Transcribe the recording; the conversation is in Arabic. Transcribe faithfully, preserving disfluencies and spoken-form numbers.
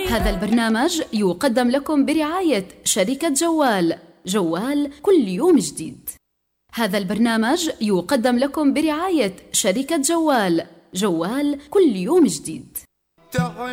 هذا البرنامج يقدم لكم برعاية شركة جوال. جوال كل يوم جديد. هذا البرنامج يقدم لكم برعاية شركة جوال. جوال كل يوم جديد.